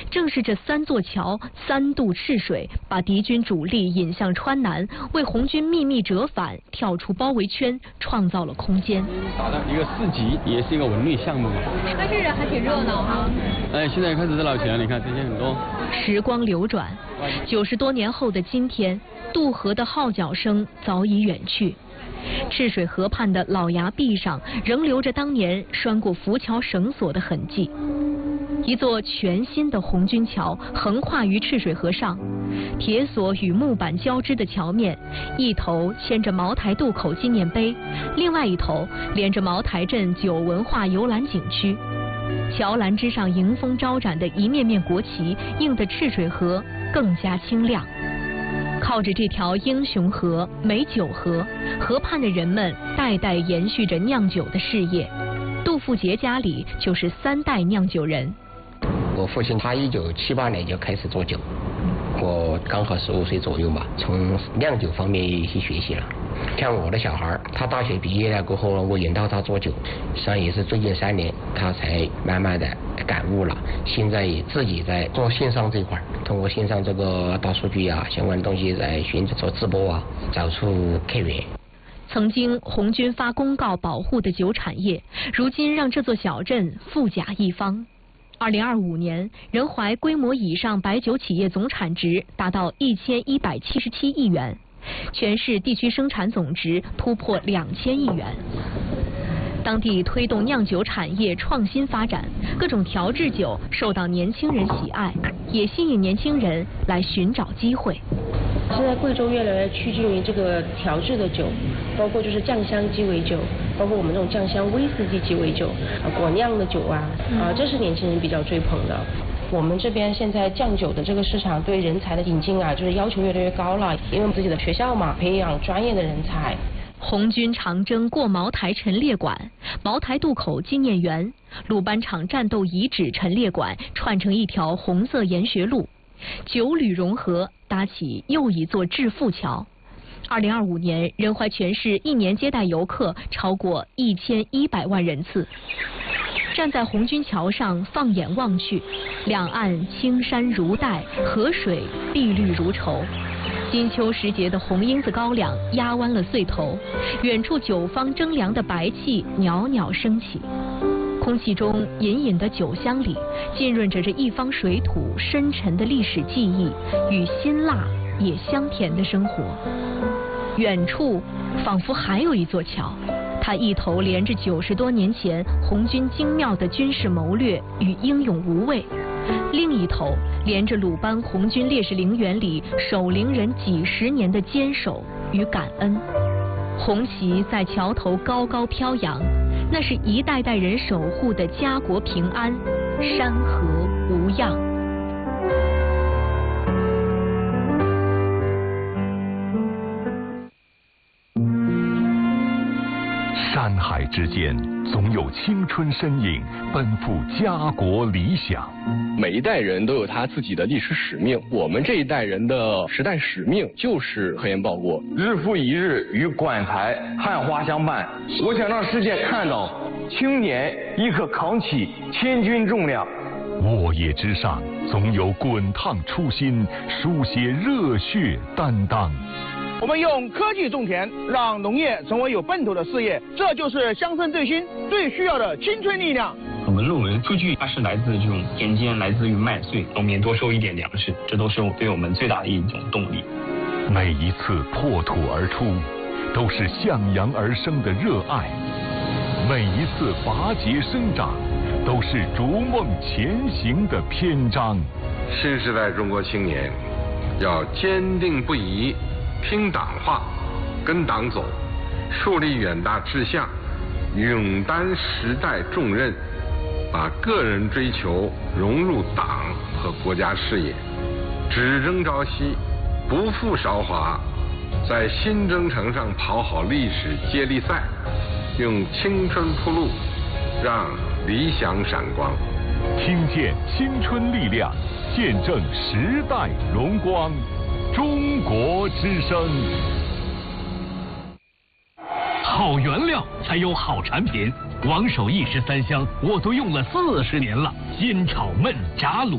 正是这3座桥3渡赤水，把敌军主力引向川南，为红军秘密折返、跳出包围圈创造了空间。 打了一个4级，也是一个文旅项目嘛。 但是还挺热闹哈。 现在开始热闹起来，你看这些很多。 时光流转，90多年后的今天，渡河的号角声早已远去。赤水河畔的老崖壁上仍留着当年拴过浮桥绳索的痕迹。一座全新的红军桥横跨于赤水河上，铁索与木板交织的桥面，一头牵着茅台渡口纪念碑，另外一头连着茅台镇酒文化游览景区。桥栏之上迎风招展的一面面国旗，映得赤水河更加清亮。靠着这条英雄河、美酒河，河畔的人们代代延续着酿酒的事业。杜富杰家里就是3代酿酒人。 我父亲他1978年就开始做酒，我刚好15岁左右嘛，从酿酒方面去学习了。像我的小孩，他大学毕业了过后，我引导他做酒，实际上也是最近3年他才慢慢的感悟了。现在也自己在做线上这块，通过线上这个大数据啊相关的东西来寻找做直播啊，找出客源。 曾经红军发公告保护的酒产业，如今让这座小镇富甲一方。2025年，仁怀规模以上白酒企业总产值达到1177亿元，全市地区生产总值突破2000亿元。当地推动酿酒产业创新发展，各种调制酒受到年轻人喜爱，也吸引年轻人来寻找机会。 现在贵州越来越趋近于这个调制的酒，包括就是酱香鸡尾酒，包括我们这种酱香威士忌鸡尾酒果酿的酒这是年轻人比较追捧的。我们这边现在酱酒的这个市场对人才的引进就是要求越来越高了，因为我们自己的学校嘛，培养专业的人才。 红军长征过茅台陈列馆、茅台渡口纪念园、鲁班场战斗遗址陈列馆串成一条红色研学路，酒旅融合，搭起又一座致富桥。2025年，仁怀全市1年接待游客超过1100万人次。站在红军桥上，放眼望去，两岸青山如黛，河水碧绿如绸。金秋时节的红缨子高粱压弯了穗头，远处酒坊蒸凉的白气袅袅升起，空气中隐隐的酒香里浸润着这一方水土深沉的历史记忆与辛辣也香甜的生活。远处仿佛还有一座桥，它一头连着90多年前红军精妙的军事谋略与英勇无畏，另一头连着鲁班红军烈士陵园里守陵人几十年的坚守与感恩。红旗在桥头高高飘扬，那是一代代人守护的家国平安，山河无恙。 山海之间，总有青春身影奔赴家国理想。 每一代人都有他自己的历史使命，我们这一代人的时代使命就是和颜报国， 日复一日与馆台汉花相伴。我想让世界看到青年亦可扛起千钧重量。 沃野之上，总有滚烫初心，书写热血担当。 我们用科技种田，让农业成为有奔头的事业，这就是乡村振兴最需要的青春力量。 我们论文数据它是来自这种田间，来自于麦穗，农民多收一点粮食，这都是对我们最大的一种动力。 每一次破土而出，都是向阳而生的热爱；每一次拔节生长，都是逐梦前行的篇章。 新时代中国青年要坚定不移听党话，跟党走，树立远大志向，勇担时代重任，把个人追求融入党和国家事业，只争朝夕，不负韶华，在新征程上跑好历史接力赛，用青春铺路，让理想闪光。 听见青春力量，见证时代荣光。中国之声。 好原料才有好产品，王守义13香我都用了40年了，煎炒焖炸卤。